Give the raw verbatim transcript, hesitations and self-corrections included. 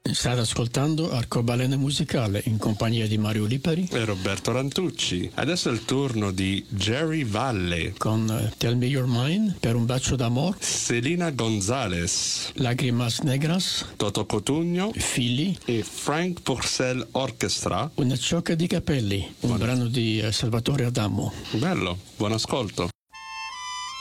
State ascoltando Arcobaleno Musicale in compagnia di Mario Lipari e Roberto Rantucci. Adesso è il turno di Jerry Valle con uh, Tell Me Your Mind, Per un bacio d'amor, Selena Gonzalez, Lágrimas Negras, Toto Cotugno, Fili e Frank Purcell Orchestra. Una ciocca di capelli, un Buon... brano di uh, Salvatore Adamo. Bello, buon ascolto.